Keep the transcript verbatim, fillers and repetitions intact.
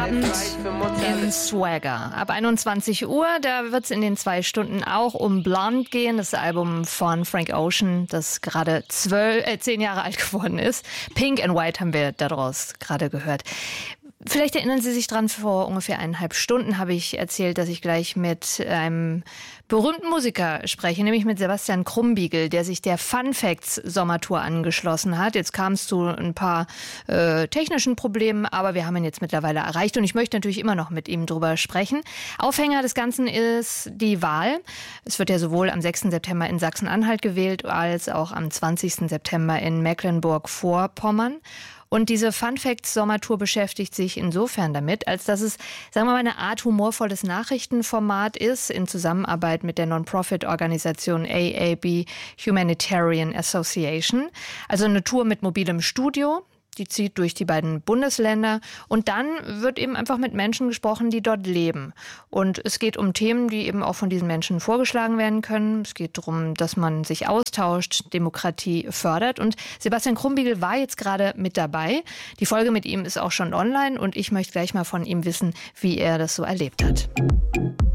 Abend in Swagger. Ab einundzwanzig Uhr, da wird es in den zwei Stunden auch um Blonde gehen, das Album von Frank Ocean, das gerade zwölf, äh, zehn Jahre alt geworden ist. Pink and White haben wir daraus gerade gehört. Vielleicht erinnern Sie sich dran, vor ungefähr eineinhalb Stunden habe ich erzählt, dass ich gleich mit einem berühmten Musiker spreche, nämlich mit Sebastian Krumbiegel, der sich der Fun Facts Sommertour angeschlossen hat. Jetzt kam es zu ein paar äh, technischen Problemen, aber wir haben ihn jetzt mittlerweile erreicht und ich möchte natürlich immer noch mit ihm drüber sprechen. Aufhänger des Ganzen ist die Wahl. Es wird ja sowohl am sechsten September in Sachsen-Anhalt gewählt, als auch am zwanzigsten September in Mecklenburg-Vorpommern. Und diese Fun Facts Sommertour beschäftigt sich insofern damit, als dass es, sagen wir mal, eine Art humorvolles Nachrichtenformat ist, in Zusammenarbeit mit der Non-Profit-Organisation A A B Humanitarian Association. Also eine Tour mit mobilem Studio. Die zieht durch die beiden Bundesländer und dann wird eben einfach mit Menschen gesprochen, die dort leben. Und es geht um Themen, die eben auch von diesen Menschen vorgeschlagen werden können. Es geht darum, dass man sich austauscht, Demokratie fördert. Und Sebastian Krumbiegel war jetzt gerade mit dabei. Die Folge mit ihm ist auch schon online und ich möchte gleich mal von ihm wissen, wie er das so erlebt hat.